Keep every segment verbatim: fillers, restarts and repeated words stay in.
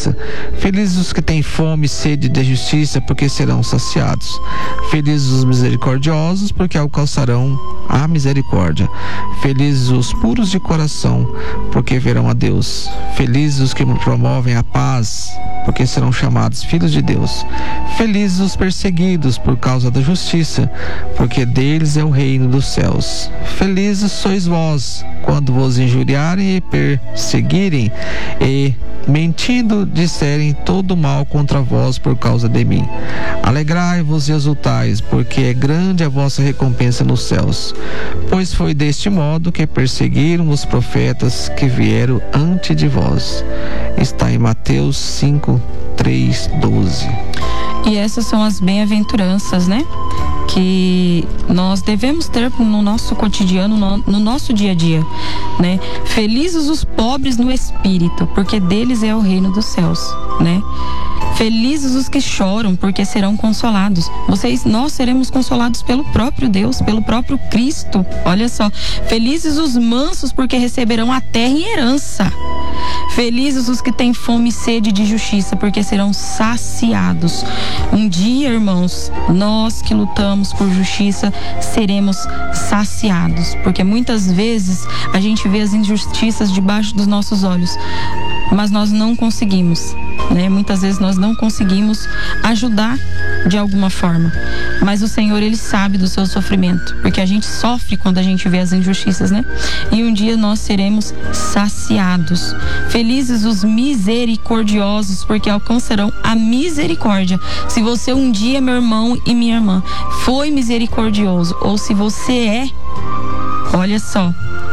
justiça. Felizes os que têm fome e sede de justiça, porque serão saciados. Felizes os misericordiosos, porque alcançarão a misericórdia. Felizes os puros de coração, porque verão a Deus. Felizes os que promovem a paz, porque serão chamados filhos de Deus. Felizes os perseguidos por causa da justiça, porque deles é o reino dos céus. Felizes sois vós, quando vos injuriarem e perseguirem, e mentindo disserem todo mal contra vós por causa de mim. Alegrai-vos e exultais, porque é grande a vossa recompensa nos céus. Pois foi deste modo que perseguiram os profetas que vieram antes de vós. Está em Mateus cinco, três, doze. E essas são as bem-aventuranças, né? Que nós devemos ter no nosso cotidiano, no, no nosso dia a dia, né? Felizes os pobres no espírito, porque deles é o reino dos céus, né? Felizes os que choram, porque serão consolados. Vocês, nós seremos consolados pelo próprio Deus, pelo próprio Cristo. Olha só. Felizes os mansos, porque receberão a terra em herança. Felizes os que têm fome e sede de justiça, porque serão saciados. Um dia, irmãos, nós que lutamos por justiça seremos saciados, porque muitas vezes a gente vê as injustiças debaixo dos nossos olhos, mas nós não conseguimos, né? Muitas vezes nós não conseguimos ajudar de alguma forma, mas o Senhor, Ele sabe do seu sofrimento, porque a gente sofre quando a gente vê as injustiças, né? E um dia nós seremos saciados. Felizes os misericordiosos, porque alcançarão a misericórdia. Se você um dia, meu irmão e minha irmã, foi misericordioso, ou se você é, olha só,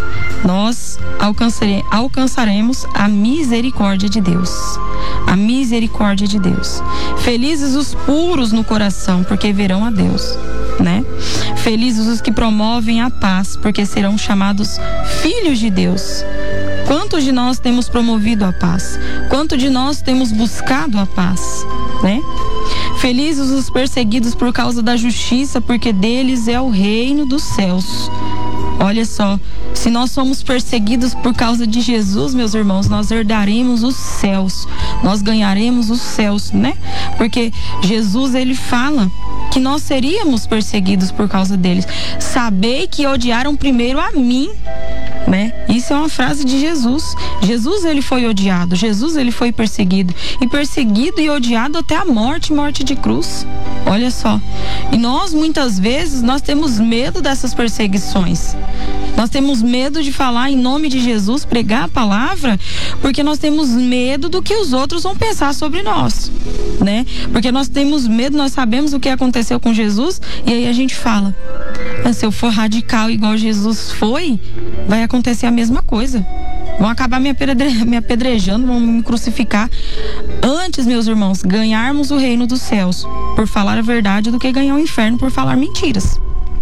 nós alcancare, alcançaremos a misericórdia de Deus. A misericórdia de Deus. Felizes os puros no coração, porque verão a Deus, né? Felizes os que promovem a paz, porque serão chamados filhos de Deus. Quantos de nós temos promovido a paz? Quantos de nós temos buscado a paz, né? Felizes os perseguidos por causa da justiça, porque deles é o reino dos céus. Olha só, se nós somos perseguidos por causa de Jesus, meus irmãos, nós herdaremos os céus, nós ganharemos os céus, né? Porque Jesus, Ele fala que nós seríamos perseguidos por causa deles. Sabei que odiaram primeiro a mim, né? Isso é uma frase de Jesus. Jesus, Ele foi odiado, Jesus, Ele foi perseguido, e perseguido e odiado até a morte, morte de cruz. Olha só. E nós, muitas vezes, nós temos medo dessas perseguições. Nós temos medo de falar em nome de Jesus, pregar a palavra, porque nós temos medo do que os outros vão pensar sobre nós, né? Porque nós temos medo, nós sabemos o que aconteceu com Jesus, e aí a gente fala, ah, se eu for radical igual Jesus foi, vai acontecer a mesma coisa. Vão acabar me, apedre... me apedrejando, vão me crucificar. Antes, meus irmãos, ganharmos o reino dos céus por falar a verdade do que ganhar o inferno por falar mentiras.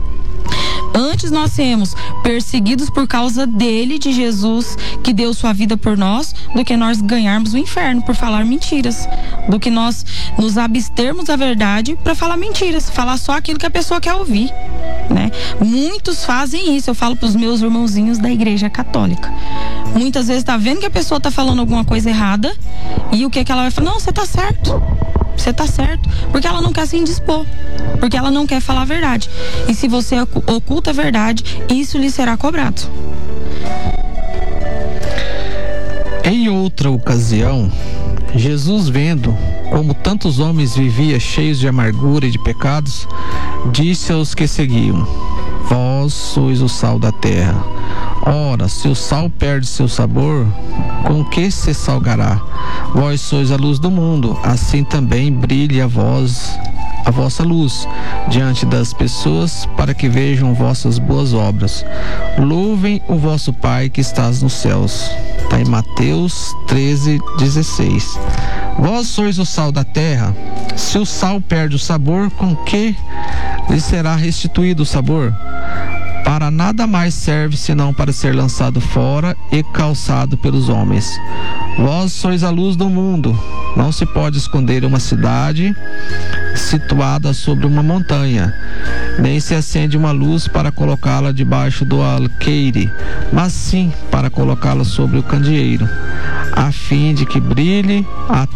Antes nós sermos perseguidos por causa dele, de Jesus, que deu sua vida por nós, do que nós ganharmos o inferno por falar mentiras. Do que nós nos abstermos da verdade para falar mentiras, falar só aquilo que a pessoa quer ouvir, né? Muitos fazem isso. Eu falo para os meus irmãozinhos da igreja católica. Muitas vezes tá vendo que a pessoa tá falando alguma coisa errada, e o que que ela vai falar? Não, você tá certo. Você tá certo, porque ela não quer se indispor, porque ela não quer falar a verdade. E se você oculta a verdade, isso lhe será cobrado. Em outra ocasião, Jesus, vendo como tantos homens viviam cheios de amargura e de pecados, disse aos que seguiam: vós sois o sal da terra. Ora, se o sal perde seu sabor, com que se salgará? Vós sois a luz do mundo, assim também brilhe a vós a vossa luz diante das pessoas, para que vejam vossas boas obras. Louvem o vosso Pai que estás nos céus. Está em Mateus treze, dezesseis. Vós sois o sal da terra. Se o sal perde o sabor, com que lhe será restituído o sabor? Para nada mais serve senão para ser lançado fora e calçado pelos homens. Vós sois a luz do mundo. Não se pode esconder uma cidade situada sobre uma montanha, nem se acende uma luz para colocá-la debaixo do alqueire, mas sim para colocá-la sobre o candeeiro, a fim de que brilhe a